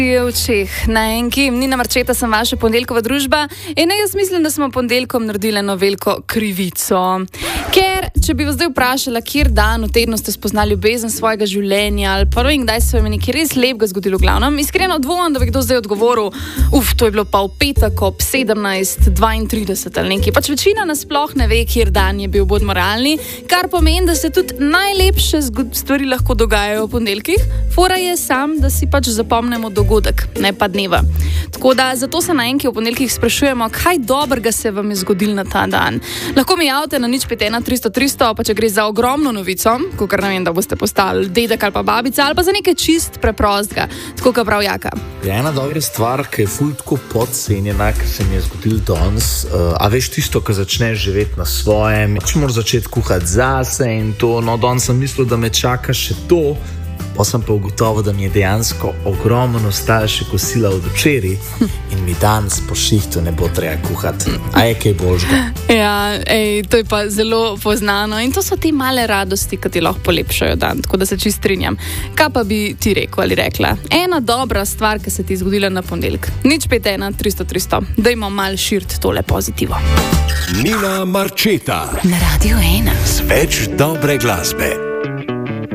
Očeh na enki, Nina Marčeta sem vaša ponedeljkova družba in jaz mislim, da smo ponedeljkom naredili eno veliko krivico. Ker, če bi vas zdaj vprašala, kjer dan v tednu ste spoznali ljubezen svojega življenja ali pa vem, kdaj se vam je nekaj res lepega zgodilo v glavnem, iskreno dvomim, da bi kdo zdaj odgovoril, to je bilo pa v petek ob 17:32 ali nekaj. Pač večina nas sploh ne ve, kjer dan je bil, bodimo realni, kar pomeni, da se tudi najlepše stvari lahko dogajajo v ponedeljkih. Fora je sam, da si pač zapomnemo dogodek, ne pa dneva. Tako da zato se na enki v ponedeljkih sprašujemo, kaj dobrega se vam je zgodilo na ta dan. Lahko mi javite na 051-300-300, pa če gre za ogromno novico, kakor ne vem, da boste postali dedek ali pa babica, ali pa za nekaj čist preprostega, tako kot prav Jaka. Je ena dobra stvar, ki je ful tako podcenjena, ki se mi je zgodil danes. A veš tisto, ko začneš živeti na svojem, če moraš začeti kuhati zase in to, no danes sem mislil, da me čaka še to. Pa sem pa ugotovil, da mi je dejansko ogromno ostalo še kosila od včeraj in mi danes po šihtu ne bo treba kuhati. A je kaj božga? Ja, to je pa zelo poznano in to so te male radosti, ki ti lahko polepšajo dan, tako da se čist strinjam. Kaj pa bi ti rekel ali rekla? Ena dobra stvar, ki se ti je zgodila na ponedeljek. 051-300-300. Dajmo malo širiti tole pozitivo. Nina Marčeta Na Radio 1. z več dobre glasbe.